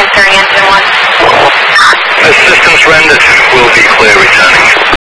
answering engine 1. As systems rendered, will be clear returning.